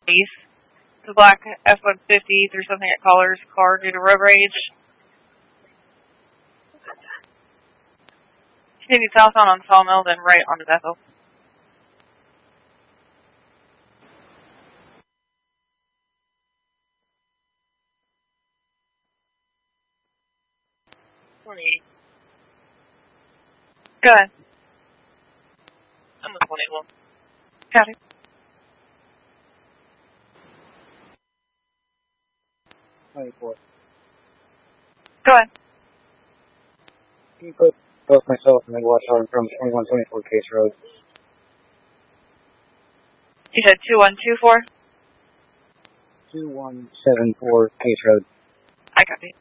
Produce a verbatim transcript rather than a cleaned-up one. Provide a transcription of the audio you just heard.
East. The black F one fifty through something at Caller's car due to road rage. Continue southbound on Sawmill, then right onto Bethel. twenty-eight. Go ahead. I'm with twenty-one. Got it. twenty-four. Go ahead. Can you put both myself and the watch out from twenty-one twenty-four Case Road? You said two one two four? two one seven four Case Road. I got it.